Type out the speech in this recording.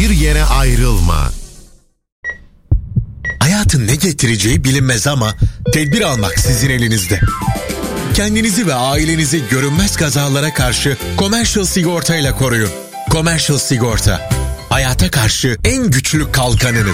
bir yere ayrılma. Hayatın ne getireceği bilinmez ama tedbir almak sizin elinizde. Kendinizi ve ailenizi görünmez kazalara karşı Commercial Sigorta ile koruyun. Commercial Sigorta, hayata karşı en güçlü kalkanınız.